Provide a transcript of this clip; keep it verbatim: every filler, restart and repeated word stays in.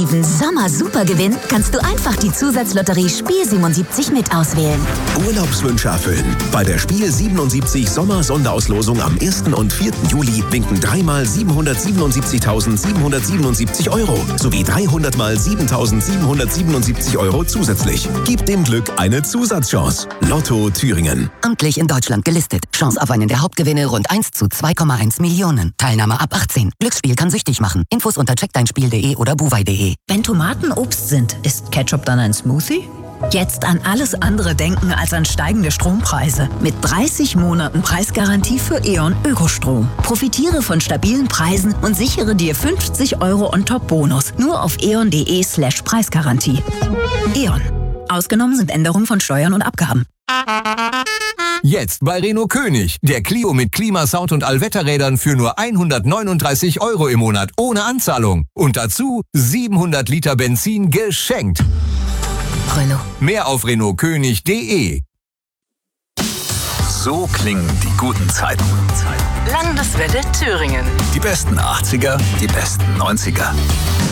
ultimativen Sommer-Supergewinn kannst du einfach die Zusatzlotterie Spiel siebenundsiebzig mit auswählen. Urlaubswünsche erfüllen. Bei der Spiel siebenundsiebzig Sommer-Sonderauslosung am ersten und vierten Juli winken dreimal siebenhundertsiebenundsiebzigtausendsiebenhundertsiebenundsiebzig Euro sowie dreihundert mal siebentausendsiebenhundertsiebenundsiebzig Euro zusätzlich. Gib dem Glück eine Zusatzchance. Lotto Thüringen. Amtlich in Deutschland gelistet. Chance auf einen der Hauptgewinne rund eins zu zwei Komma eins Millionen. Teilnahme ab achtzehn. Glücksspiel kann süchtig machen. Infos unter check dein spiel punkt de oder buwei punkt de. Wenn Tomaten Obst sind, ist Ketchup dann ein Smoothie? Jetzt an alles andere denken als an steigende Strompreise. Mit dreißig Monaten Preisgarantie für E.ON Ökostrom. Profitiere von stabilen Preisen und sichere dir fünfzig Euro on top Bonus. Nur auf e on punkt de slash Preisgarantie. E.ON. Ausgenommen sind Änderungen von Steuern und Abgaben. Jetzt bei Renault König. Der Clio mit Klimasound und Allwetterrädern für nur hundertneununddreißig Euro im Monat ohne Anzahlung. Und dazu siebenhundert Liter Benzin geschenkt. Renault. Mehr auf renault könig punkt de. So klingen die guten Zeiten. Landeswelle Thüringen. Die besten achtziger, die besten neunziger.